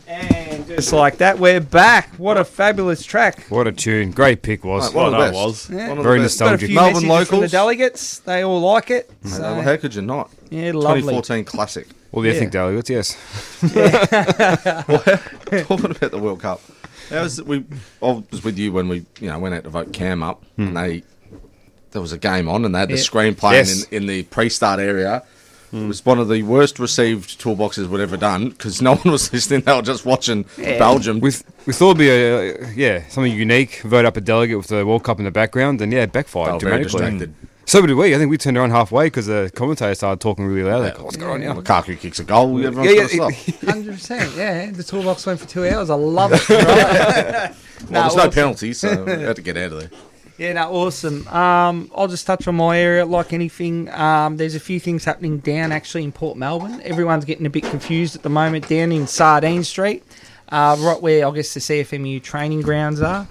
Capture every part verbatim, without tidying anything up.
And just like that, we're back. What a fabulous track. What a tune. Great pick was. Mate, one Well, of the that best. was. Yeah. One of Very the best. Got a nostalgic. few Melbourne messages from the locals. delegates. They all like it. Mate, So, well, how could you not? yeah, lovely. twenty fourteen classic. All the Yeah. ethnic delegates, yes. Talking about the World Cup. How was we? I was with you when we, you know, went out to vote Cam up, and they there was a game on, and they had the Yeah. screen playing Yes. in, in the pre-start area. It was one of the worst received toolboxes we'd ever done because no one was listening. They were just watching Yeah. Belgium. We, th- we thought it'd be a, uh, yeah, something unique, vote up a delegate with the World Cup in the background, and yeah, it They backfired were very dramatically. distracted. So did we. I think we turned around halfway because the commentator started talking really loud. Like, what's going on now? Lukaku kicks a goal. Everyone's Yeah, got to yeah, stop. one hundred percent, yeah. The toolbox went for two hours. I love it. Right? Well, there's no awesome. penalty, so we had to get out of there. Yeah, no, awesome. Um, I'll just touch on my area. Like anything, um, there's a few things happening down actually in Port Melbourne. Everyone's getting a bit confused at the moment down in Sardine Street, uh, right where I guess the C F M U training grounds are.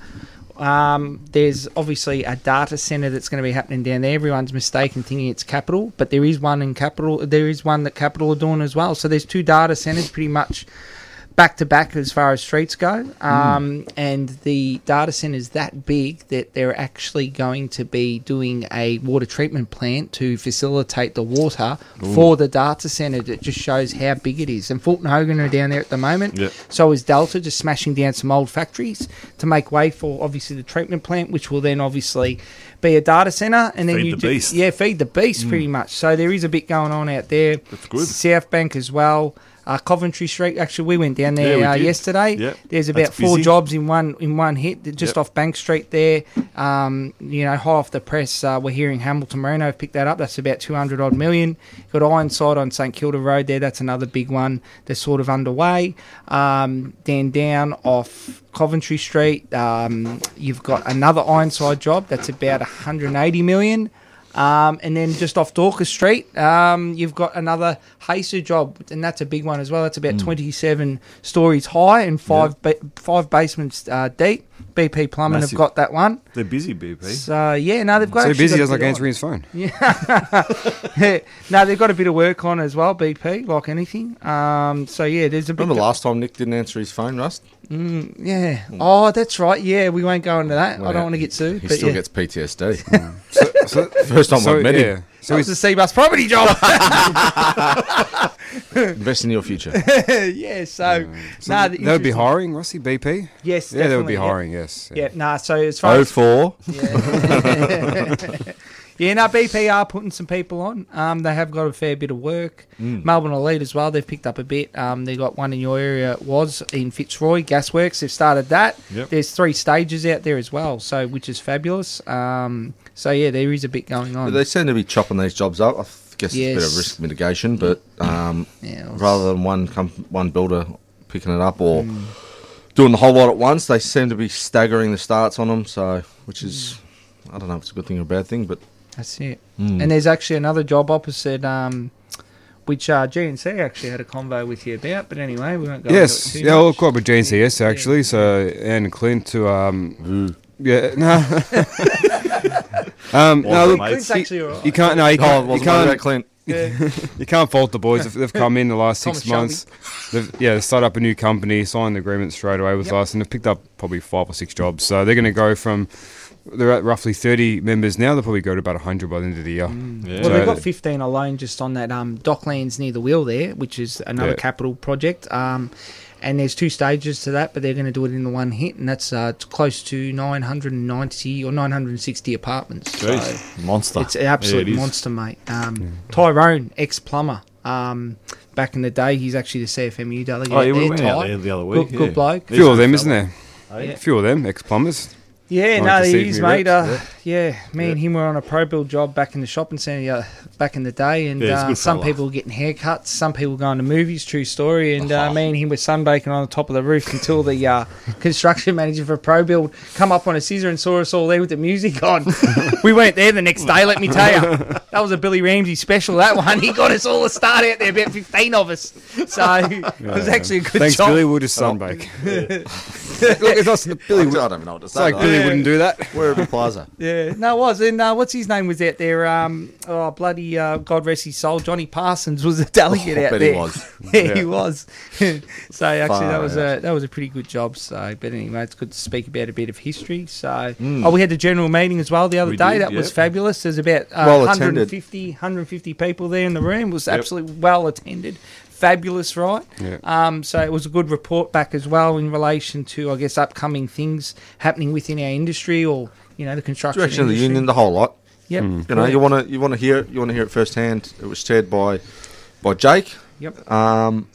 Um, there's obviously a data centre that's going to be happening down there. Everyone's mistaken thinking it's Capital, but there is one in Capital. There is one that Capital are doing as well. So there's two data centres pretty much back to back as far as streets go, um, and the data centre is that big that they're actually going to be doing a water treatment plant to facilitate the water for the data centre. That just shows how big it is. And Fulton Hogan are down there at the moment. Yep. So is Delta, just smashing down some old factories to make way for obviously the treatment plant, which will then obviously be a data centre, and then Feed you the do, beast. yeah, feed the beast pretty much. So there is a bit going on out there. That's good. South Bank as well. Uh, Coventry Street. Actually, we went down there Yeah, we uh, did. yesterday. Yep. There's about That's four busy. jobs in one in one hit, just Yep. off Bank Street there. Um, you know, high off the press. Uh, we're hearing Hamilton Marino have picked that up. That's about two hundred odd million. Got Ironside on St Kilda Road there. That's another big one. They're sort of underway. Um, then down off Coventry Street, um, you've got another Ironside job. That's about one hundred eighty million. Um, and then just off Dorcas Street, um, you've got another Hacer job, and that's a big one as well. That's about twenty-seven stories high and five ba- five basements uh, deep. B P Plumbing Massive. have got that one. They're busy, B P. So yeah, no, they've got So actually busy, got a doesn't like bit on. answering his phone. Yeah. No, they've got a bit of work on as well. B P, like anything. Um, so yeah, there's a bit. Remember last time Nick didn't answer his phone, Rust? Yeah. Oh, that's right. Yeah, we won't go into that. I don't want to get sued. He but still yeah. gets P T S D. So, First time so, I've met yeah. him. So That he's, was the Seabus property job. Invest in your future. yeah. So, so nah, they the would be interesting- hiring, Rusty, B P? Yes. Yeah, they would be definitely, yeah. hiring, yes. Yeah, nah, so as far Oh as... four. Yeah, yeah no, B P are putting some people on. Um, they have got a fair bit of work. Melbourne Elite as well, they've picked up a bit. Um, they got one in your area, was in Fitzroy, Gasworks. They've started that. Yep. There's three stages out there as well, so which is fabulous. Um, so, yeah, there is a bit going on. But they seem to be chopping these jobs up. I guess it's a bit Yes. of risk mitigation, but um, Yeah, it was- rather than one com- one builder picking it up or doing the whole lot at once, they seem to be staggering the starts on them. So, which is, I don't know if it's a good thing or a bad thing, but That's it. And there's actually another job opposite, um, which uh, G N C actually had a convo with you about. But anyway, we won't go Yes, into it too yeah, well, much. quite with G N C S actually. So Anne and Clint to um, yeah, no, um, no, Well, look, mate. Clint's you, actually all right. you can't, no, you oh, can't, it you wasn't about can't, Clint. Yeah. you can't fault the boys. They've, they've come in the last six Thomas months. They've, yeah, they started up a new company, signed the agreement straight away with Yep. us, and they've picked up probably five or six jobs. So they're going to go from. They're at roughly thirty members now. They'll probably go to about one hundred by the end of the year. Yeah. Well, they've So- got fifteen alone just on that um, Docklands near the wheel there, which is another Yeah. capital project. Um, and there's two stages to that, but they're going to do it in the one hit, and that's uh, t- close to nine hundred ninety or nine hundred sixty apartments. So Jeez. Monster. it's an absolute Yeah, it is. monster, mate. Um, Tyrone, ex-plumber. Um, back in the day, he's actually the C F M U delegate. Oh, yeah, we there, went out Ty. there the other week. Good, good yeah. bloke. A few of them, isn't there? Oh, yeah. A few of them, ex-plumbers. Yeah, Like no, to see he's me mate. Uh, reps, yeah, me Yeah. and him were on a pro build job back in the shopping centre uh, back in the day, and Yeah, he's a uh, good some fella. people were getting haircuts, some people going to movies. True story. And uh, me and him were sunbaking on the top of the roof until the uh, construction manager for pro build come up on a scissor and saw us all there with the music on. We weren't there the next day. Let me tell you, that was a Billy Ramsey special. That one, he got us all to start out there, about fifteen of us. So it was actually a good Thanks, job. Billy. We'll just sunbake. Look, it's not Billy. I Would, don't even know what to it's say. like though. Billy wouldn't do that. We're at the plaza. Yeah, Yeah, no, it was. And uh, what's his name was out there? Um, oh, bloody uh, God rest his soul. Johnny Parsons was a delegate Oh, I out bet there. he was. yeah, Yeah. he was. so actually, that Far was out. a that was a pretty good job. So, but anyway, it's good to speak about a bit of history. So, Mm. oh, we had the general meeting as well the other We day. did, that was yep. fabulous. There's about uh, Well one attended. hundred fifty, one hundred fifty people there in the room. It was Yep. absolutely well attended. Fabulous, right? Yeah. Um, so it was a good report back as well in relation to, I guess, upcoming things happening within our industry or, you know, the construction Direction of the industry. union, the whole lot. Yep. You know, you want to you want to hear it. You want to hear it firsthand. It was chaired by by Jake. Yep. Um,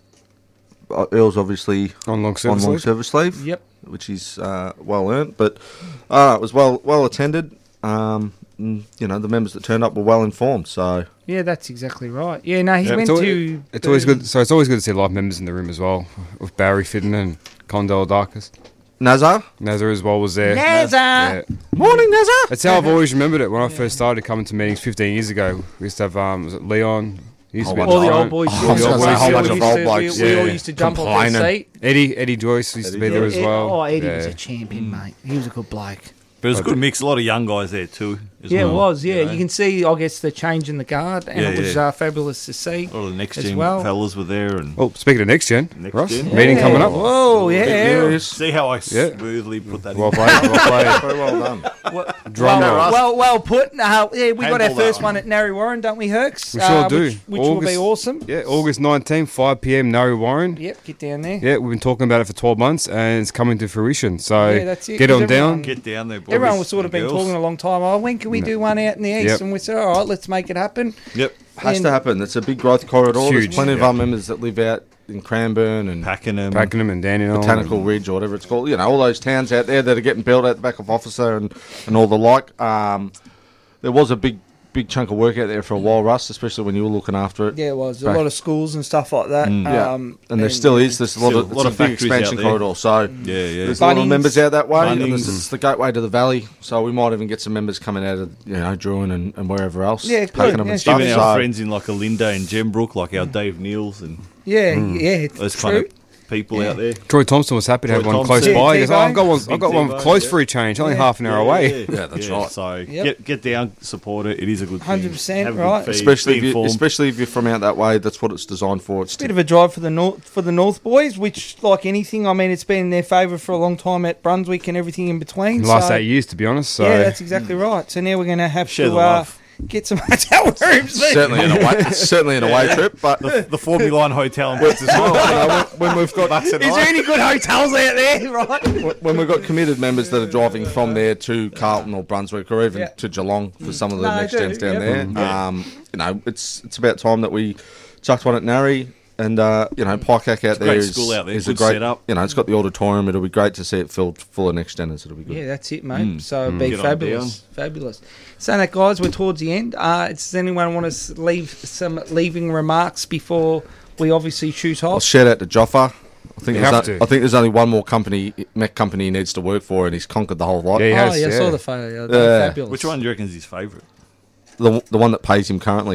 uh, Earl's obviously On long on service long leave. service leave. Yep. Which is uh, well earned, but uh, it was well well attended. Um, and, you know, the members that turned up were well informed. So Yeah, that's exactly right. Yeah, no, he Yep. went It's, al- to. it's always good. So it's always good to see live members in the room as well, with Barry Fidden and Condell Darkus. Nazar, Nazar as well was there. Nazar! Yeah. morning Nazar. That's how I've always remembered it when I first started coming to meetings fifteen years ago. We used to have, um, was it Leon? He used to Whole be All the bunch old boys. Oh, I was yeah, gonna we say a whole used bunch to- of we old used to- blokes, We, we all yeah, used to jump off their complaining. seat. Eddie Eddie Joyce used to be Eddie there Joyce. as well. Oh, Eddie was Yeah. a champion, mate. He was a good bloke. But it was a good mix. A lot of young guys there too. As Yeah, well, it was. Yeah, know. you can see, I guess, the change in the guard, and Yeah, it was yeah. uh, fabulous to see. A lot of the next as gen well. fellas were there, and Oh, speaking of next gen, Next Ross, gen? meeting Yeah. coming up. Whoa, yeah. Yes. see how I Yeah. smoothly put that Well in. played, well played. Very well done. Well, Drum well, roll. well, well put. Uh, yeah, we got our Handball that first one. one at Narry Warren, don't we, Herx? We sure Uh, do. Which, which will be August- awesome. Yeah, August nineteenth, five p.m, Narry Warren. Yep, get down there. Yeah, we've been talking about it for twelve months and it's coming to fruition. So Yeah, that's it, get 'cause on down. everyone- Get down there, boys. Everyone was sort of and been girls. talking a long time. Oh, when can we do one out in the east? Yep. And we said, all right, let's make it happen. Yep, Has And- to happen. It's a big growth corridor. It's There's huge. plenty of Yeah. our members that live out in Cranbourne and Pakenham. Pakenham and Dandenong. Botanical and- Ridge or whatever it's called. You know, all those towns out there that are getting built at the back of Officer and, and all the like. Um, there was a big big chunk of work out there for a while, Russ, especially when you were looking after it. Yeah, it was. A Right. lot of schools and stuff like that. Mm. Yeah. Um, and there still is. There's a lot Still of, a lot it's of a big factories out expansion there. corridor. So Yeah, yeah. there's a lot of Bunnings. members out that way. And Bunnings. it's, it's the gateway to the valley. So we might even get some members coming out of, you know, Druin and, and wherever else. Yeah, good. Pakenham Yeah, and stuff. Even So our friends in like Alinda and Gembrook, like our Dave Neals and Yeah, yeah, it's those true. kind of people Yeah. out there. Troy Thompson was happy to have Troy one close Thompson. by. Yeah, He goes, oh, I've got one, Big I've got one T-Bone, close yeah. for a change, only Yeah. half an hour away. Yeah, that's right. So Yep. get get down, support it. It is a good thing. one hundred percent, Have a good right. feed, especially be if, you, informed. especially if you're from out that way, that's what it's designed for. It's Bit to, of a drive for the north for the North boys, which, like anything, I mean, it's been in their favour for a long time at Brunswick and everything in between. In the last so, eight years, to be honest. So yeah, that's exactly right. So now we're going to have Share to the uh, love. get some hotel rooms. certainly an away, certainly an away trip. But the, the Formula One hotel and bits as well. you know, when, when we've got Bucks a Is there night. any good hotels out there? Right. when we've got committed members that are driving from there to Carlton or Brunswick or even Yeah. to Geelong for some of the No, I next do, gens down yep. there, Mm, yeah. um, you know, it's it's about time that we chucked one at Narry. And uh, you know, Pycac out a there great is, school out there, is a good great. setup. You know, it's got the auditorium. It'll be great to see it filled full of next geners. It'll be good. Yeah, that's it, mate. Mm. So it'd be Get on fabulous, fabulous. So that, guys, we're towards the end. Uh, does anyone want to s- leave some leaving remarks before we obviously shoot I'll off? shout out to Joffa. I think You there's have o- to. I think there's only one more company, mech company, he needs to work for, and he's conquered the whole lot. Yeah, he Oh, has, yeah, I yeah. saw the photo. They're Yeah. fabulous. Which one do you reckon is his favourite? The the one that pays him currently.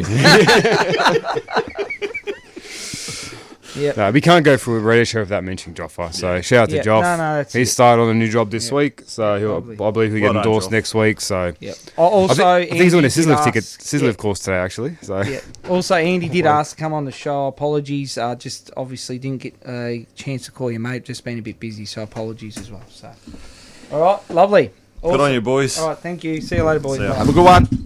Yeah. No, we can't go through a radio show without mentioning Joffa. So shout out to Yeah, Joff. no, no, that's He's it. started on a new job this Yeah. week, so he'll, Lovely. I believe he'll Well get done, endorsed Joff. next week. So Yeah. Also, I think, I think he's doing a Andy did Sizzler ticket, ask- Sizzler yeah. course today, actually. So Yeah. Also, Andy did ask to come on the show. Apologies. Uh, just obviously didn't get a chance to call you, mate. Just been a bit busy, so apologies as well. So, all right, lovely. Good on you, boys. All right, thank you. See you later, boys. See ya. Bye. Have a good one.